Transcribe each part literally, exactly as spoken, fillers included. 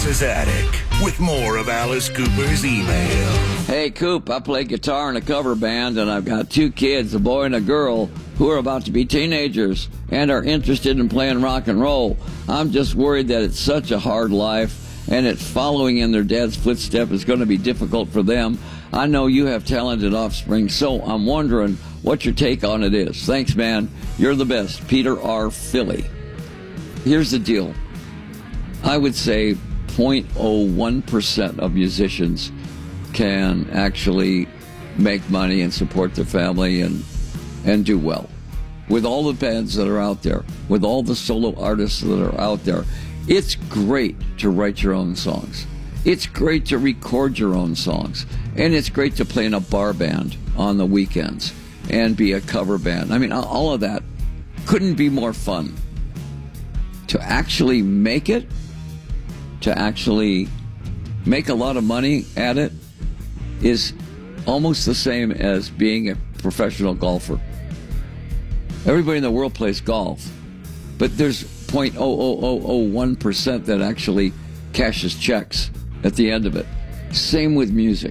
Alice's Attic with more of Alice Cooper's email. Hey, Coop, I play guitar in a cover band, and I've got two kids, a boy and a girl, who are about to be teenagers and are interested in playing rock and roll. I'm just worried that it's such a hard life, and it's following in their dad's footsteps is going to be difficult for them. I know you have talented offspring, so I'm wondering what your take on it is. Thanks, man. You're the best. Peter R. Philly. Here's the deal. I would say zero point zero one percent of musicians can actually make money and support their family and and do well. With all the bands that are out there, with all the solo artists that are out there, it's great to write your own songs. It's great to record your own songs. And it's great to play in a bar band on the weekends and be a cover band. I mean, all of that couldn't be more fun. To actually make it, to actually make a lot of money at it, is almost the same as being a professional golfer. Everybody in the world plays golf, but there's zero point zero zero zero zero one percent that actually cashes checks at the end of it. Same with music.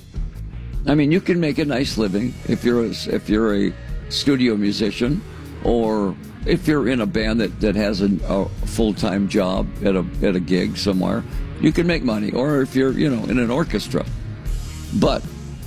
I mean, you can make a nice living if you're a, if you're a studio musician, or if you're in a band that, that has a, a full-time job at a at a gig somewhere, you can make money. Or if you're, you know, in an orchestra. But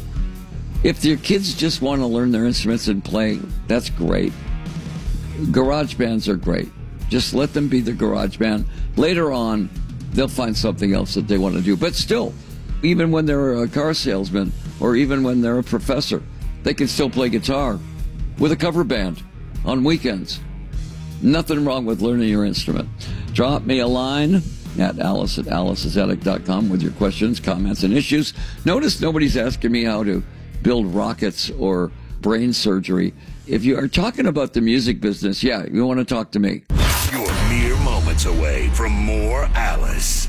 if your kids just want to learn their instruments and play, that's great. Garage bands are great. Just let them be the garage band. Later on, they'll find something else that they want to do. But still, even when they're a car salesman or even when they're a professor, they can still play guitar with a cover band on weekends. Nothing wrong with learning your instrument. Drop me a line at alice at alice's attic dot com with your questions, comments, and issues. Notice nobody's asking me how to build rockets or brain surgery. If you are talking about the music business, yeah, you want to talk to me. You're mere moments away from more Alice.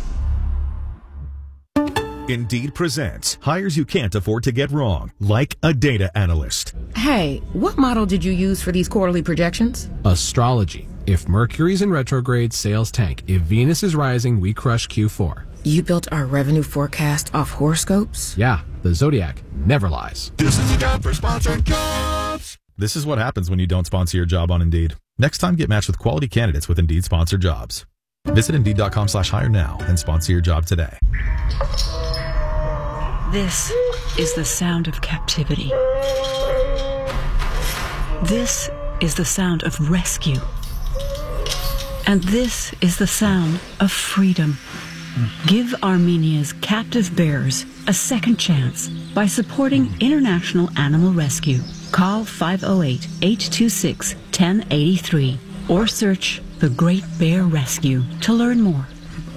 Indeed presents hires you can't afford to get wrong, like a data analyst. Hey, what model did you use for these quarterly projections? Astrology. If Mercury's in retrograde, sales tank. If Venus is rising, we crush Q four. You built our revenue forecast off horoscopes? Yeah, the Zodiac never lies. This is the job for sponsored jobs. This is what happens when you don't sponsor your job on Indeed. Next time, get matched with quality candidates with Indeed sponsored jobs. Visit Indeed.com slash hire now and sponsor your job today. This is the sound of captivity. This is the sound of rescue. And this is the sound of freedom. Give Armenia's captive bears a second chance by supporting International Animal Rescue. Call five oh eight, eight two six, one oh eight three or search The Great Bear Rescue to learn more.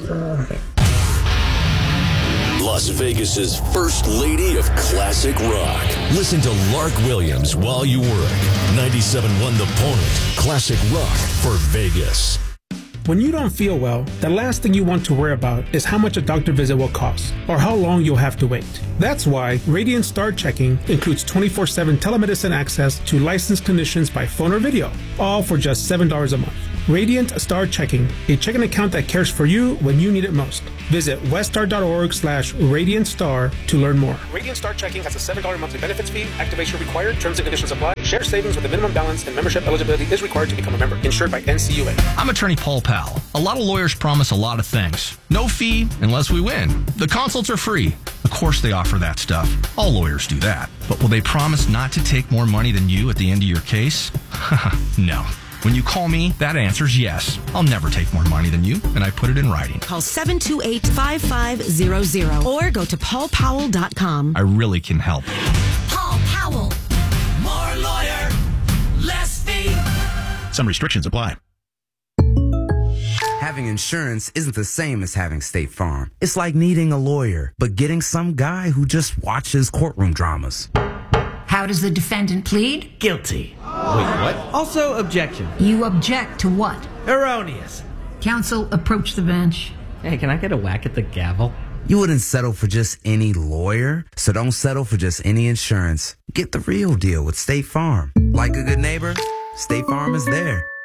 Las Vegas's first lady of classic rock. Listen to Lark Williams while you work. ninety-seven point one The Opponent. Classic rock for Vegas. When you don't feel well, the last thing you want to worry about is how much a doctor visit will cost or how long you'll have to wait. That's why Radiant Star Checking includes twenty-four seven telemedicine access to licensed clinicians by phone or video, all for just seven dollars a month. Radiant Star Checking, a checking account that cares for you when you need it most. Visit weststar.org slash Radiant Star to learn more. Radiant Star Checking has a seven dollars monthly benefits fee. Activation required. Terms and conditions apply. Share savings with a minimum balance and membership eligibility is required to become a member. Insured by N C U A. I'm attorney Paul Powell. A lot of lawyers promise a lot of things. No fee unless we win. The consults are free. Of course they offer that stuff. All lawyers do that. But will they promise not to take more money than you at the end of your case? No. When you call me, that answer's yes. I'll never take more money than you, and I put it in writing. Call seven two eight, five five zero zero or go to paul powell dot com. I really can help. Paul Powell. More lawyer, less fee. Some restrictions apply. Having insurance isn't the same as having State Farm. It's like needing a lawyer, but getting some guy who just watches courtroom dramas. How does the defendant plead? Guilty. Wait, what? Also, objection. You object to what? Erroneous. Counsel, approach the bench. Hey, can I get a whack at the gavel? You wouldn't settle for just any lawyer, so don't settle for just any insurance. Get the real deal with State Farm. Like a good neighbor, State Farm is there.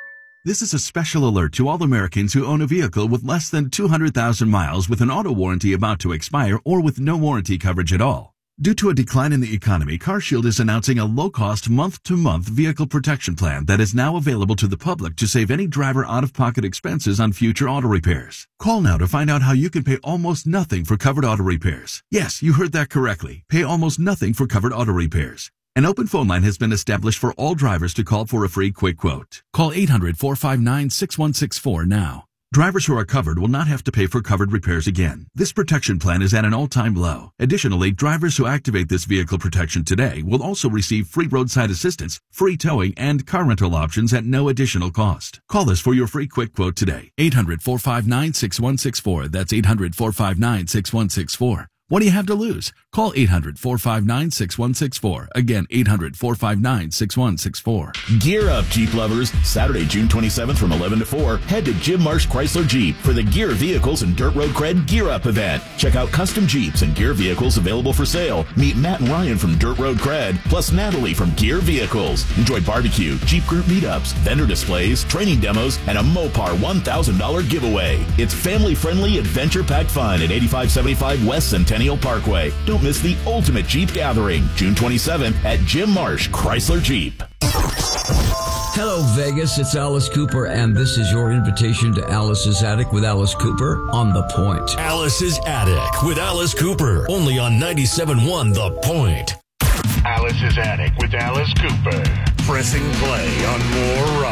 This is a special alert to all Americans who own a vehicle with less than two hundred thousand miles with an auto warranty about to expire or with no warranty coverage at all. Due to a decline in the economy, CarShield is announcing a low-cost month-to-month vehicle protection plan that is now available to the public to save any driver out-of-pocket expenses on future auto repairs. Call now to find out how you can pay almost nothing for covered auto repairs. Yes, you heard that correctly. Pay almost nothing for covered auto repairs. An open phone line has been established for all drivers to call for a free quick quote. Call eight hundred, four five nine, six one six four now. Drivers who are covered will not have to pay for covered repairs again. This protection plan is at an all-time low. Additionally, drivers who activate this vehicle protection today will also receive free roadside assistance, free towing, and car rental options at no additional cost. Call us for your free quick quote today. eight hundred, four five nine, six one six four. That's eight hundred, four five nine, six one six four. What do you have to lose? Call eight hundred, four five nine, six one six four. Again, eight hundred, four five nine, six one six four. Gear up, Jeep lovers. Saturday, June twenty-seventh from eleven to four. Head to Jim Marsh Chrysler Jeep for the Gear Vehicles and Dirt Road Cred Gear Up event. Check out custom Jeeps and Gear Vehicles available for sale. Meet Matt and Ryan from Dirt Road Cred, plus Natalie from Gear Vehicles. Enjoy barbecue, Jeep group meetups, vendor displays, training demos, and a Mopar one thousand dollars giveaway. It's family-friendly, adventure-packed fun at eighty-five seventy-five West Centennial Parkway. Don't miss the ultimate Jeep gathering, June twenty-seventh at Jim Marsh Chrysler Jeep. Hello, Vegas. It's Alice Cooper, and this is your invitation to Alice's Attic with Alice Cooper on The Point. Alice's Attic with Alice Cooper, only on ninety-seven point one The Point. Alice's Attic with Alice Cooper. Pressing play on more rock.